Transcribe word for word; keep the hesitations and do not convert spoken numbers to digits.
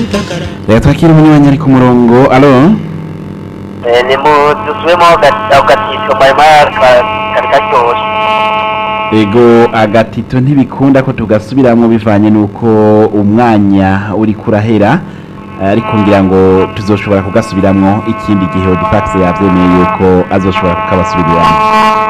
reka twakire umunywanyi ari ku murongo. Alo, Eh, ni mu dusubemo agatito mayimari kari karyoshe. ego agatito ntibikunda ko tugasubiramwo bivanye nuko umwanya uri kurahera, ariko ngira ngo tuzoshobora kugasubiramwo ikindi gihe Audifax yavyemeye ko azoshobora kukabasubiriramo.